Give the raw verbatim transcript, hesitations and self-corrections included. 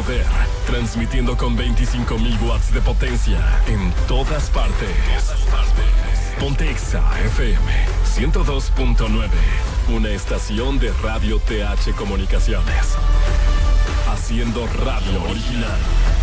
poder, transmitiendo con veinticinco mil watts de potencia en todas partes. Ponte Exa F M ciento dos punto nueve, una estación de Radio T H Comunicaciones. Haciendo radio original.